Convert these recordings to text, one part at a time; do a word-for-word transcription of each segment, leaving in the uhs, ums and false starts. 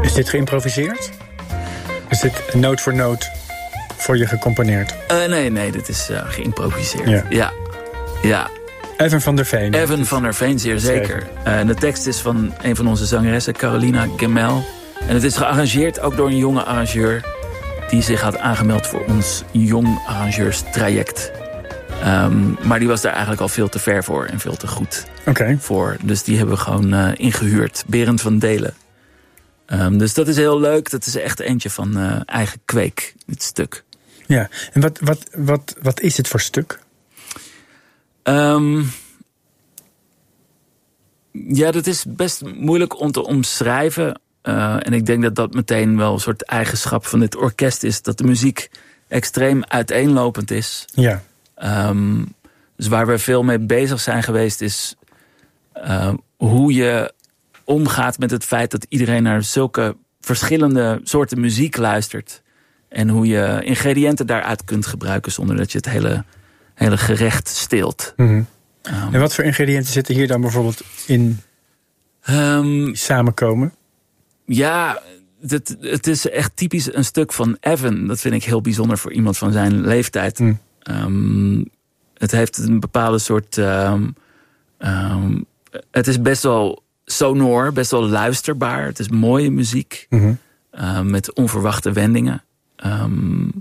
Is dit geïmproviseerd? Is dit noot voor noot voor je gecomponeerd? Uh, nee, nee, dit is uh, geïmproviseerd. Ja. ja. ja. Evan van der Veen. Evan van der Veen, zeer zeker. Uh, de tekst is van een van onze zangeressen, Carolina Gemel. En het is gearrangeerd ook door een jonge arrangeur die zich had aangemeld voor ons jong arrangeurstraject. Um, maar die was daar eigenlijk al veel te ver voor en veel te goed okay. voor. Dus die hebben we gewoon uh, ingehuurd. Berend van Delen. Um, dus dat is heel leuk. Dat is echt eentje van uh, eigen kweek, dit stuk. Ja, en wat, wat, wat, wat is het voor stuk? Um, ja, dat is best moeilijk om te omschrijven. Uh, en ik denk dat dat meteen wel een soort eigenschap van dit orkest is. Dat de muziek extreem uiteenlopend is. Ja. Um, dus waar we veel mee bezig zijn geweest is uh, hoe je omgaat met het feit dat iedereen naar zulke verschillende soorten muziek luistert. En hoe je ingrediënten daaruit kunt gebruiken zonder dat je het hele, hele gerecht steelt. Mm-hmm. Um, en wat voor ingrediënten zitten hier dan bijvoorbeeld in um, die samenkomen? Ja, het, het is echt typisch een stuk van Evan. Dat vind ik heel bijzonder voor iemand van zijn leeftijd. Mm. Um, het heeft een bepaalde soort... Um, um, het is best wel sonor, best wel luisterbaar. Het is mooie muziek. Mm-hmm. Uh, met onverwachte wendingen. Um,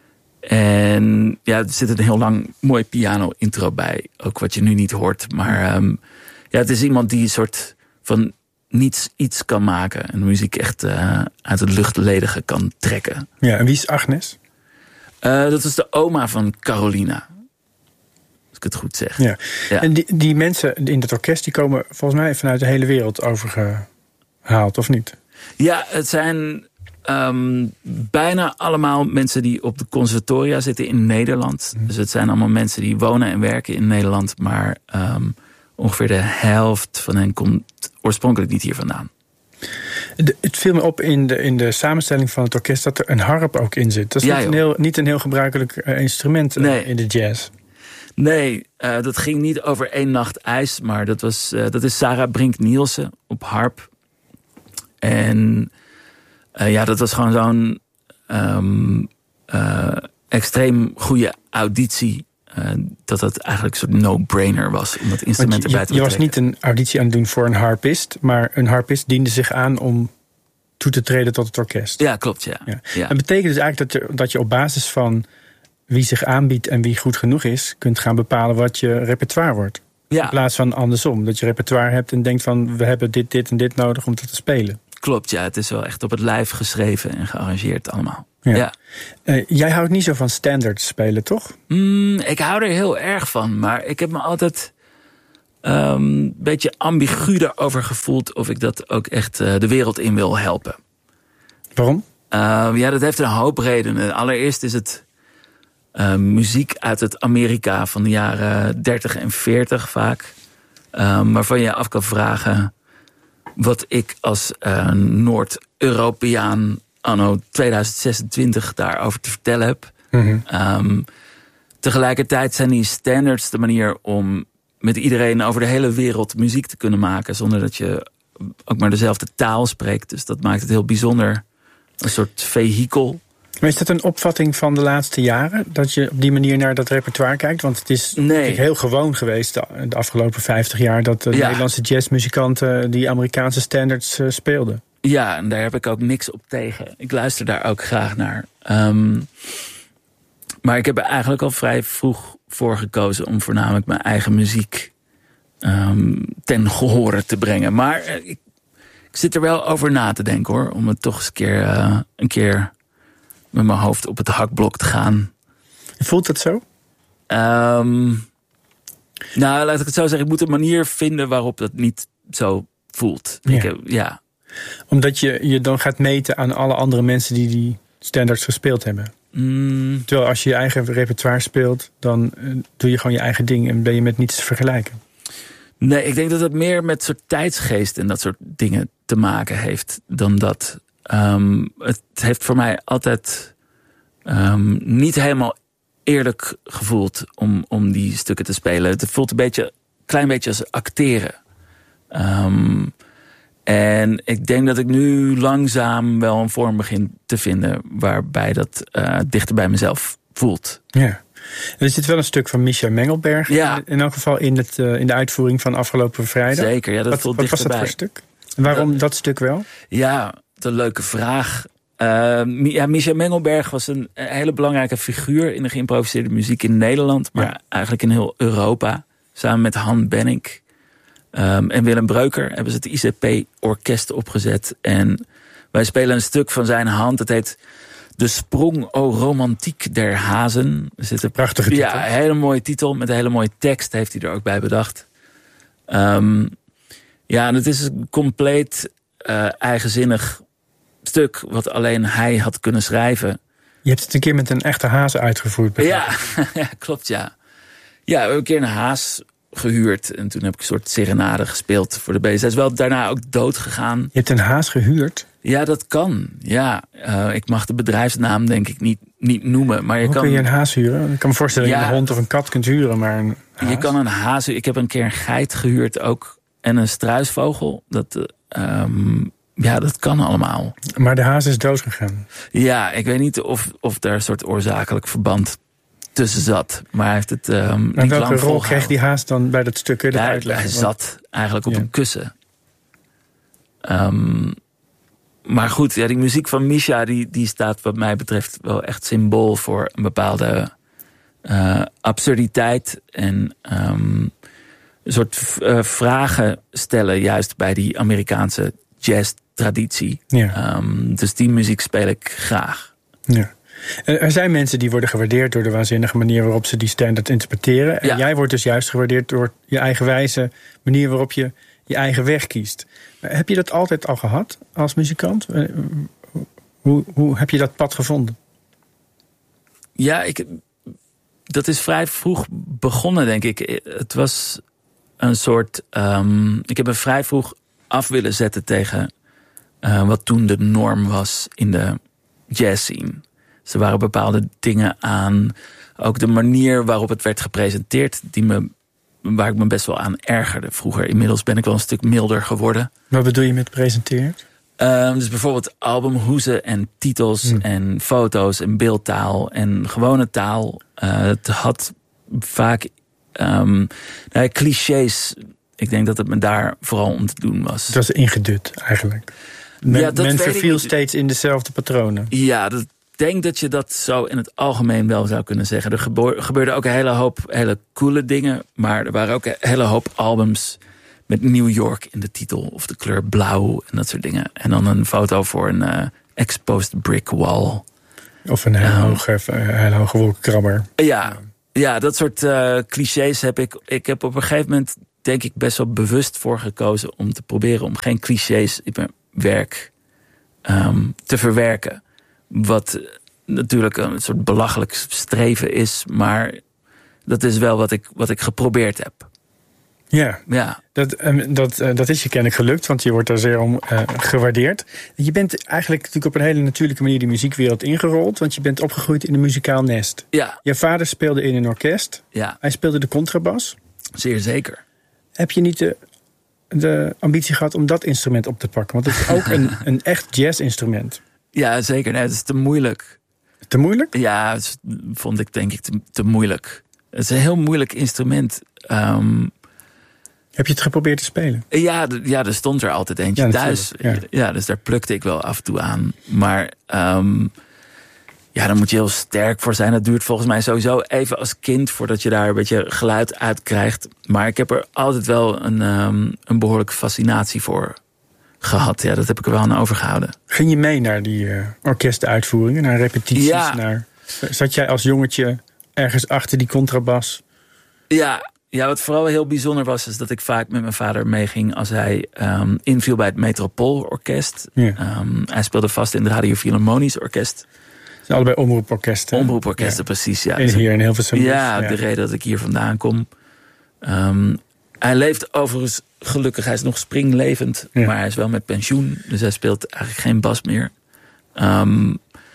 en ja, er zit een heel lang mooi piano intro bij. Ook wat je nu niet hoort. Maar um, ja, het is iemand die een soort van niets iets kan maken. En de muziek echt uh, uit het luchtledige kan trekken. Ja, en wie is Agnes? Uh, dat is de oma van Carolina. Als ik het goed zeg. Ja. Ja. En die, die mensen in het orkest die komen volgens mij vanuit de hele wereld overgehaald, of niet? Ja, het zijn um, bijna allemaal mensen die op de conservatoria zitten in Nederland. Mm. Dus het zijn allemaal mensen die wonen en werken in Nederland. Maar um, ongeveer de helft van hen komt oorspronkelijk niet hier vandaan. De, het viel me op in de, in de samenstelling van het orkest dat er een harp ook in zit. Dat is ja, niet, een heel, niet een heel gebruikelijk uh, instrument uh, nee. in de jazz. Nee, uh, dat ging niet over één nacht ijs. Maar dat, was, uh, dat is Sarah Brink-Nielsen op harp. En uh, ja, dat was gewoon zo'n um, uh, extreem goede auditie. Uh, dat dat eigenlijk een soort no-brainer was om dat instrument erbij te je, je betrekken. was niet een auditie aan het doen voor een harpist, maar een harpist diende zich aan om toe te treden tot het orkest. Ja, klopt, ja. ja. ja. Dat betekent dus eigenlijk dat je, dat je op basis van wie zich aanbiedt en wie goed genoeg is, kunt gaan bepalen wat je repertoire wordt. Ja. In plaats van andersom, dat je repertoire hebt en denkt van we hebben dit, dit en dit nodig om dat te spelen. Klopt, ja. Het is wel echt op het lijf geschreven en gearrangeerd allemaal. Ja. Ja. Uh, jij houdt niet zo van standards spelen, toch? Mm, ik hou er heel erg van, maar ik heb me altijd een um, beetje ambigu daarover gevoeld of ik dat ook echt uh, de wereld in wil helpen. Waarom? Uh, ja, dat heeft een hoop redenen. Allereerst is het uh, muziek uit het Amerika van de jaren dertig en veertig vaak. Um, waarvan je af kan vragen wat ik als uh, Noord-Europeaan anno tweeduizend zesentwintig daarover te vertellen heb. Mm-hmm. Um, tegelijkertijd zijn die standards de manier om met iedereen over de hele wereld muziek te kunnen maken, zonder dat je ook maar dezelfde taal spreekt. Dus dat maakt het heel bijzonder. Een soort vehikel. Maar is dat een opvatting van de laatste jaren? Dat je op die manier naar dat repertoire kijkt? Want het is nee. heel gewoon geweest de, de afgelopen vijftig jaar dat de ja. Nederlandse jazzmuzikanten die Amerikaanse standards uh, speelden. Ja, en daar heb ik ook niks op tegen. Ik luister daar ook graag naar. Um, maar ik heb er eigenlijk al vrij vroeg voor gekozen om voornamelijk mijn eigen muziek um, ten gehore te brengen. Maar uh, ik, ik zit er wel over na te denken hoor. Om het toch eens een keer, uh, een keer met mijn hoofd op het hakblok te gaan. Voelt dat zo? Um, nou, laat ik het zo zeggen. Ik moet een manier vinden waarop dat niet zo voelt. Ja. Ik, ja. Omdat je je dan gaat meten aan alle andere mensen die die standards gespeeld hebben. Mm. Terwijl als je je eigen repertoire speelt, dan uh, doe je gewoon je eigen ding en ben je met niets te vergelijken. Nee, ik denk dat het meer met soort tijdsgeest en dat soort dingen te maken heeft dan dat. Um, het heeft voor mij altijd um, niet helemaal eerlijk gevoeld om, om die stukken te spelen. Het voelt een beetje, klein beetje als acteren. Um, En ik denk dat ik nu langzaam wel een vorm begin te vinden waarbij dat uh, dichter bij mezelf voelt. Ja. Er zit wel een stuk van Misha Mengelberg ja. in elk geval in, het, uh, in de uitvoering van afgelopen vrijdag. Zeker, ja, dat wat, voelt wat was dat dichterbij. voor stuk? En waarom dat, dat stuk wel? Ja, een leuke vraag. Uh, ja, Misha Mengelberg was een, een hele belangrijke figuur in de geïmproviseerde muziek in Nederland, maar ja. eigenlijk in heel Europa. Samen met Han Benink um, en Willem Breuker hebben ze het I C P-orkest opgezet. En wij spelen een stuk van zijn hand. Het heet De Sprong o Romantiek der Hazen. Er zit een prachtige titel. Ja, een hele mooie titel met een hele mooie tekst heeft hij er ook bij bedacht. Um, ja, en het is een compleet uh, eigenzinnig stuk wat alleen hij had kunnen schrijven. Je hebt het een keer met een echte haas uitgevoerd. Ja, ja, klopt, ja. Ja, we hebben een keer een haas gehuurd. En toen heb ik een soort serenade gespeeld voor de beest. Hij is wel daarna ook dood gegaan. Je hebt een haas gehuurd? Ja, dat kan. Ja, uh, ik mag de bedrijfsnaam denk ik niet, niet noemen. Maar je Hoe kan, kun je een haas huren? Ik kan me voorstellen dat ja, je een hond of een kat kunt huren, maar een haas? Je kan een haas. Ik heb een keer een geit gehuurd ook. En een struisvogel. Dat, um, ja, dat kan allemaal. Maar de haas is dood gegaan? Ja, ik weet niet of, of daar een soort oorzakelijk verband tussen zat. Maar hij heeft het um, niet lang welke rol volgehouden. kreeg die haas dan bij dat stuk? Ja, hij want... zat eigenlijk op ja. een kussen. Um, maar goed, ja, die muziek van Misha die, die staat wat mij betreft wel echt symbool voor een bepaalde uh, absurditeit. En um, een soort uh, vragen stellen juist bij die Amerikaanse jazz-traditie. Ja. Um, dus die muziek speel ik graag. Ja. Er zijn mensen die worden gewaardeerd door de waanzinnige manier waarop ze die standaard interpreteren. En ja. jij wordt dus juist gewaardeerd door je eigen wijze manier waarop je je eigen weg kiest. Heb je dat altijd al gehad als muzikant? Hoe, hoe heb je dat pad gevonden? Ja, ik, dat is vrij vroeg begonnen, denk ik. Het was een soort... Um, ik heb me vrij vroeg af willen zetten tegen uh, wat toen de norm was in de jazz scene. Er waren bepaalde dingen aan, ook de manier waarop het werd gepresenteerd, die me, waar ik me best wel aan ergerde vroeger. Inmiddels ben ik wel een stuk milder geworden. Wat bedoel je met presenteerd? Uh, dus bijvoorbeeld albumhoezen en titels hmm. en foto's en beeldtaal en gewone taal. Uh, het had vaak um, nou, clichés. Ik denk dat het me daar vooral om te doen was. Het was ingedut eigenlijk. Men, ja, men verviel steeds in dezelfde patronen. Ja, dat, ik denk dat je dat zo in het algemeen wel zou kunnen zeggen. Er gebeurde ook een hele hoop hele coole dingen. Maar er waren ook een hele hoop albums met New York in de titel. Of de kleur blauw en dat soort dingen. En dan een foto voor een uh, exposed brick wall. Of een heel, um, hoge, heel hoge wolkenkrabber. Ja, ja, dat soort uh, clichés heb ik. Ik heb op een gegeven moment denk ik best wel bewust voor gekozen om te proberen om geen clichés in mijn werk um, te verwerken. Wat natuurlijk een soort belachelijk streven is, maar dat is wel wat ik, wat ik geprobeerd heb. Ja, ja. Dat, um, dat, uh, dat is je kennelijk gelukt, want je wordt daar zeer om uh, gewaardeerd. Je bent eigenlijk natuurlijk op een hele natuurlijke manier die muziekwereld ingerold, want je bent opgegroeid in een muzikaal nest. Ja. Je vader speelde in een orkest. Ja. Hij speelde de contrabas. Zeer zeker. Heb je niet de, de ambitie gehad om dat instrument op te pakken? Want het is ook een, een echt jazzinstrument. Ja, zeker. Nee, het is te moeilijk. Te moeilijk? Ja, dat vond ik denk ik te, te moeilijk. Het is een heel moeilijk instrument. Um, Heb je het geprobeerd te spelen? Ja, d- ja er stond er altijd eentje ja, thuis. Ja. ja, dus daar plukte ik wel af en toe aan. Maar um, ja, daar moet je heel sterk voor zijn. Dat duurt volgens mij sowieso even als kind voordat je daar een beetje geluid uit krijgt. Maar ik heb er altijd wel een, um, een behoorlijke fascinatie voor gehad. Ja, dat heb ik er wel aan overgehouden. Ging je mee naar die uh, orkestuitvoeringen, naar repetities? Ja. Naar, zat jij als jongetje ergens achter die contrabas? Ja, ja, wat vooral heel bijzonder was, is dat ik vaak met mijn vader meeging als hij um, inviel bij het Metropoolorkest. Ja. Um, hij speelde vast in het Radio Philharmonisch Orkest. Het zijn allebei omroeporkesten. Omroeporkesten, ja. Precies. Ja. En hier in Hilversum. Ja, ja, de reden dat ik hier vandaan kom. Um, hij leeft overigens gelukkig, hij is nog springlevend, ja. Maar hij is wel met pensioen, dus hij speelt eigenlijk geen bas meer. Um,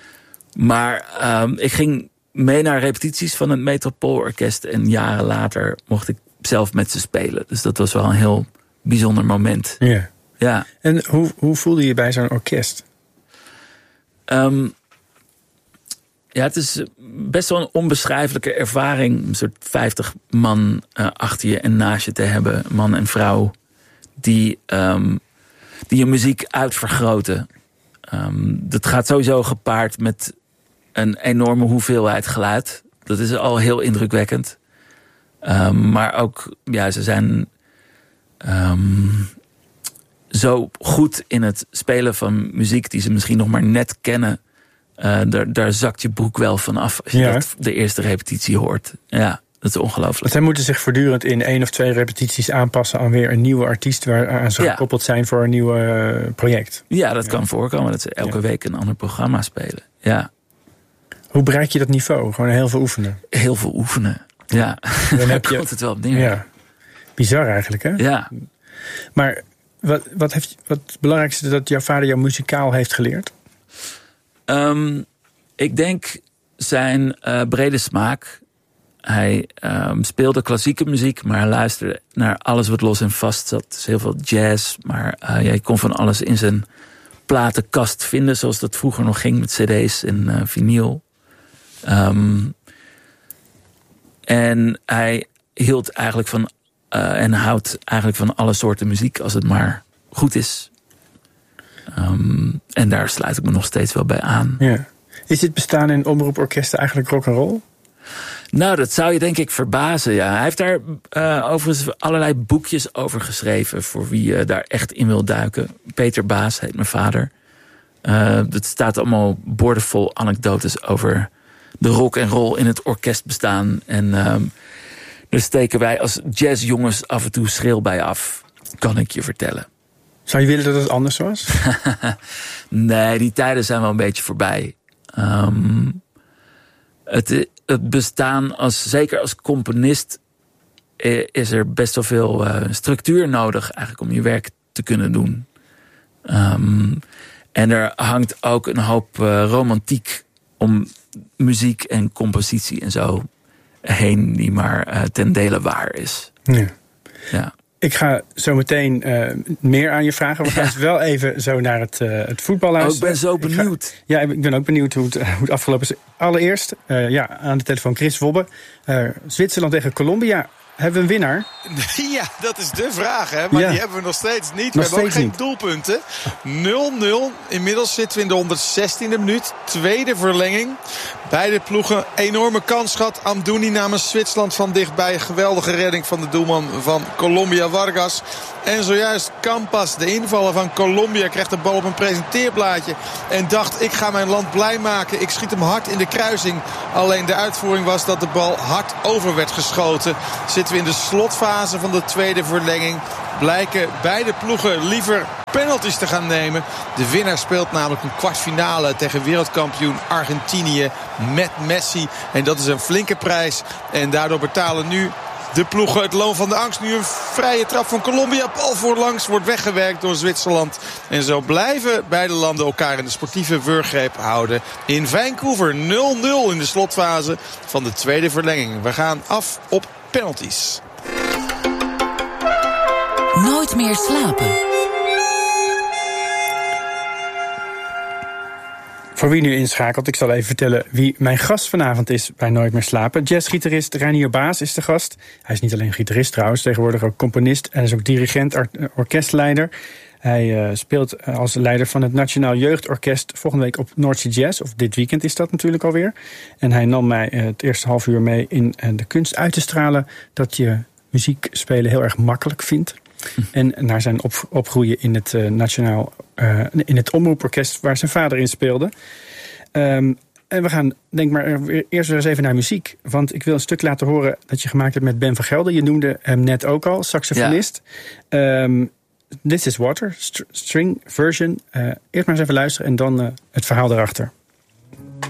maar um, ik ging mee naar repetities van het Metropoolorkest en jaren later mocht ik zelf met ze spelen. Dus dat was wel een heel bijzonder moment. Ja. Ja. En hoe, hoe voelde je bij zo'n orkest? Um, ja, het is best wel een onbeschrijfelijke ervaring. Een soort vijftig man uh, achter je en naast je te hebben. Man en vrouw. Die, um, die je muziek uitvergroten. Um, dat gaat sowieso gepaard met een enorme hoeveelheid geluid. Dat is al heel indrukwekkend. Um, maar ook, ja, ze zijn um, zo goed in het spelen van muziek die ze misschien nog maar net kennen. Uh, daar, daar zakt je broek wel van af als je ja. dat de eerste repetitie hoort. Ja, dat is ongelooflijk. Zij moeten zich voortdurend in één of twee repetities aanpassen aan weer een nieuwe artiest waar ze ja. gekoppeld zijn voor een nieuw uh, project. Ja, dat ja. kan voorkomen dat ze elke ja. week een ander programma spelen. Ja. Hoe bereik je dat niveau? Gewoon heel veel oefenen? Heel veel oefenen, ja. Dan heb je komt het wel op neer. Ja. Bizar eigenlijk, hè? Ja. Maar wat, wat, heeft, wat het belangrijkste dat jouw vader jou muzikaal heeft geleerd? Um, ik denk zijn uh, brede smaak. Hij um, speelde klassieke muziek, maar hij luisterde naar alles wat los en vast zat. Dus heel veel jazz, maar uh, ja, je kon van alles in zijn platenkast vinden, zoals dat vroeger nog ging met cd's en uh, vinyl. Um, en hij hield eigenlijk van uh, en houdt eigenlijk van alle soorten muziek als het maar goed is. Um, en daar sluit ik me nog steeds wel bij aan. Ja. Is dit bestaan in omroeporkesten eigenlijk rock'n'roll? Nou, dat zou je denk ik verbazen, ja. Hij heeft daar uh, overigens allerlei boekjes over geschreven voor wie uh, daar echt in wil duiken. Peter Baas heet mijn vader. Uh, dat staat allemaal boordevol anekdotes over de rock en roll in het orkest bestaan. En um, daar steken wij als jazzjongens af en toe schril bij af, kan ik je vertellen. Zou je willen dat het anders was? Nee, die tijden zijn wel een beetje voorbij. Um, het, het bestaan, als, zeker als componist, is er best wel veel uh, structuur nodig eigenlijk om je werk te kunnen doen. Um, en er hangt ook een hoop uh, romantiek om muziek en compositie en zo heen die maar uh, ten dele waar is. Ja. Ja. Ik ga zo meteen uh, meer aan je vragen. We gaan ja. wel even zo naar het, uh, het voetbal luisteren. Oh, ik ben zo benieuwd. Ik ga, ja, ik ben ook benieuwd hoe het, hoe het afgelopen is. Allereerst, uh, ja, aan de telefoon Chris Wobbe. Uh, Zwitserland tegen Colombia. Hebben we een winnaar? Ja, dat is de vraag, hè? Maar ja. die hebben we nog steeds niet. Nog we hebben ook geen niet. doelpunten. nul nul. Inmiddels zitten we in de honderdzestiende minuut. Tweede verlenging. Beide ploegen enorme kans gehad. Amdouni namens Zwitserland van dichtbij. Geweldige redding van de doelman van Colombia, Vargas. En zojuist Campas, de invaller van Colombia, krijgt de bal op een presenteerblaadje. En dacht, ik ga mijn land blij maken. Ik schiet hem hard in de kruising. Alleen de uitvoering was dat de bal hard over werd geschoten. Zitten we in de slotfase van de tweede verlenging. Blijken beide ploegen liever penalties te gaan nemen. De winnaar speelt namelijk een kwartfinale tegen wereldkampioen Argentinië met Messi. En dat is een flinke prijs. En daardoor betalen nu de ploegen het loon van de angst. Nu een vrije trap van Colombia. Bal voorlangs wordt weggewerkt door Zwitserland. En zo blijven beide landen elkaar in de sportieve wurggreep houden. In Vancouver nul nul in de slotfase van de tweede verlenging. We gaan af op penalties. Nooit meer slapen. Voor wie nu inschakelt, ik zal even vertellen wie mijn gast vanavond is bij Nooit meer slapen. Jazzgitarist Reinier Baas is de gast. Hij is niet alleen gitarist trouwens, tegenwoordig ook componist en is ook dirigent, or- orkestleider. Hij uh, speelt als leider van het Nationaal Jeugdorkest volgende week op Noordzee Jazz. Of dit weekend is dat natuurlijk alweer. En hij nam mij uh, het eerste half uur mee in uh, de kunst uit te stralen dat je muziek spelen heel erg makkelijk vindt. En naar zijn op, opgroeien in het uh, nationaal, uh, in het omroeporkest waar zijn vader in speelde. Um, en we gaan, denk maar, eerst weer eens even naar muziek. Want ik wil een stuk laten horen dat je gemaakt hebt met Ben van Gelder. Je noemde hem net ook al, saxofonist. Ja. Um, This is Water, st- string version. Uh, eerst maar eens even luisteren en dan uh, het verhaal erachter.